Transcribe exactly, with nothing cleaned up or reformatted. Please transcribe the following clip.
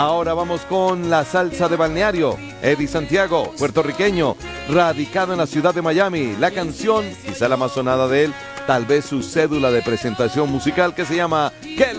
Ahora vamos con la salsa de balneario. Eddie Santiago, puertorriqueño, radicado en la ciudad de Miami. La canción, quizá la más sonada de él, tal vez su cédula de presentación musical, que se llama ¿Qué